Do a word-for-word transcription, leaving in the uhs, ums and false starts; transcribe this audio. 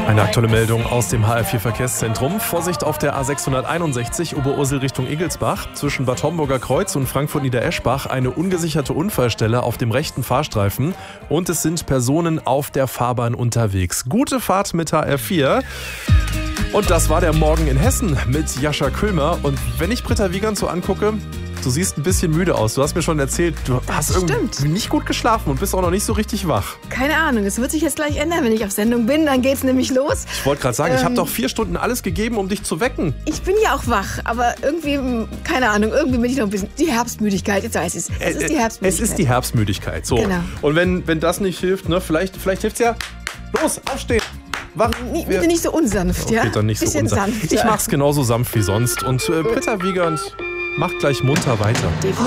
Eine aktuelle Meldung aus dem H R vier Verkehrszentrum. Vorsicht auf der A sechshunderteinundsechzig Oberursel Richtung Igelsbach. Zwischen Bad Homburger Kreuz und Frankfurt-Niedereschbach eine ungesicherte Unfallstelle auf dem rechten Fahrstreifen. Und es sind Personen auf der Fahrbahn unterwegs. Gute Fahrt mit H R vier. Und das war der Morgen in Hessen mit Jascha Köhlmer. Und wenn ich Britta Wiegand so angucke, du siehst ein bisschen müde aus. Du hast mir schon erzählt, du Das hast irgendwie stimmt. nicht gut geschlafen und bist auch noch nicht so richtig wach. Keine Ahnung, es wird sich jetzt gleich ändern, wenn ich auf Sendung bin, dann geht's nämlich los. Ich wollte gerade sagen, ich habe Ähm, doch vier Stunden alles gegeben, um dich zu wecken. Ich bin ja auch wach, aber irgendwie, mh, keine Ahnung, irgendwie bin ich noch ein bisschen, die Herbstmüdigkeit, jetzt weiß ich es. Es ist die Herbstmüdigkeit. Es ist die Herbstmüdigkeit. So. Genau. Und wenn, wenn das nicht hilft, ne, vielleicht, vielleicht hilft's ja. Los, aufstehen. Wach. Nie- Bitte nicht so unsanft, Okay, ja? dann nicht so Bisschen unsanft. sanft. Ich mach's genauso sanft wie sonst. Und äh, Britta Wiegand macht gleich munter weiter. Definitiv.